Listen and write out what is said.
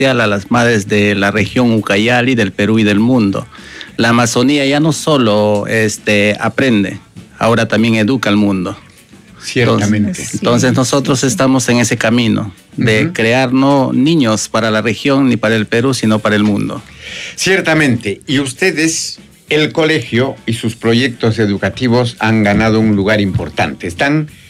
a las madres de la región Ucayali, del Perú y del mundo. La Amazonía ya no solo aprende, ahora también educa al mundo. Ciertamente. Entonces nosotros estamos en ese camino de crear no niños para la región ni para el Perú, sino para el mundo. Ciertamente. Y ustedes, el colegio y sus proyectos educativos han ganado un lugar importante. Están